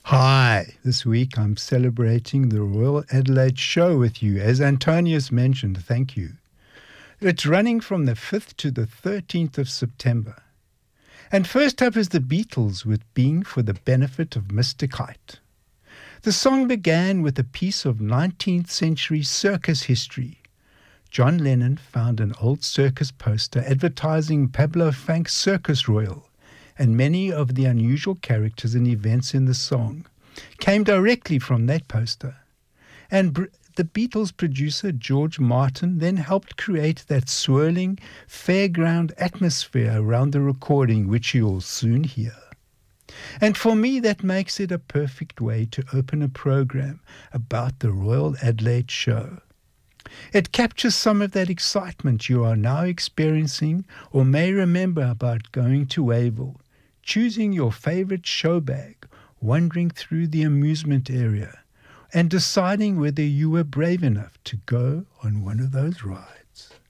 Hi, this week I'm celebrating the Royal Adelaide Show with you. As Antonius mentioned, thank you. It's running from the 5th to the 13th of September. And first up is the Beatles with Being for the Benefit of Mr. Kite. The song began with a piece of 19th century circus history. John Lennon found an old circus poster advertising Pablo Fanck's Circus Royal, and many of the unusual characters and events in the song came directly from that poster. And the Beatles' producer, George Martin, then helped create that swirling, fairground atmosphere around the recording, which you'll soon hear. And for me, that makes it a perfect way to open a program about the Royal Adelaide Show. It captures some of that excitement you are now experiencing or may remember about going to Wavell, choosing your favorite show bag, wandering through the amusement area, and deciding whether you were brave enough to go on one of those rides.